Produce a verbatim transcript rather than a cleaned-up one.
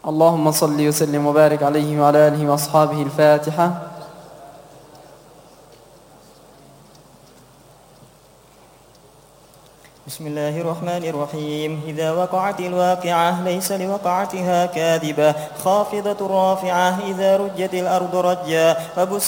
اللهم صل وسلم وبارك عليه وعلى آله وأصحابه. الفاتحة. بسم الله الرحمن الرحيم. إذا وقعت الواقعة ليس لوقعتها كاذبة خافضة رافعة إذا رجت الأرض رجا